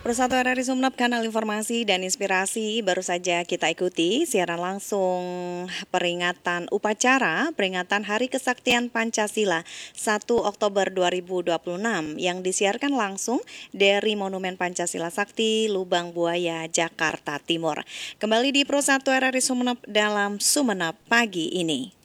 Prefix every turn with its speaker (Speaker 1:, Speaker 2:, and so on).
Speaker 1: Persatu RRI Sumeneb, kanal informasi dan inspirasi. Baru saja kita ikuti siaran langsung peringatan Hari Kesaktian Pancasila 1 Oktober 2026 yang disiarkan langsung dari Monumen Pancasila Sakti, Lubang Buaya, Jakarta Timur. Kembali di Persatu RRI Sumeneb dalam Sumeneb pagi ini.